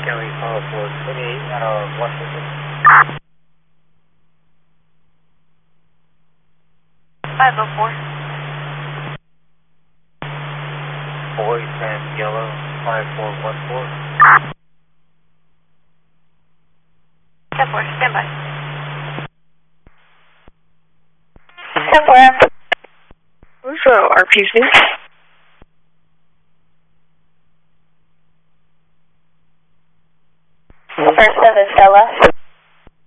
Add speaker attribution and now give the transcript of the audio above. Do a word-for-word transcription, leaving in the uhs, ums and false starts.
Speaker 1: County call for twenty-eight out of Washington.
Speaker 2: five oh four.
Speaker 1: Boy, Sam Yellow, five four one four.
Speaker 2: ten four, stand by.
Speaker 3: ten four. Who's uh, R P Z?